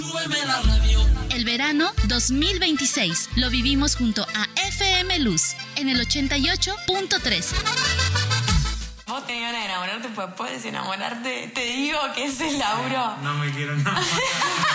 El verano 2026 lo vivimos junto a FM Luz en el 88.3. Vos tenías ganas de enamorarte, pues puedes enamorarte. Te digo que es el laburo. No me quiero enamorar.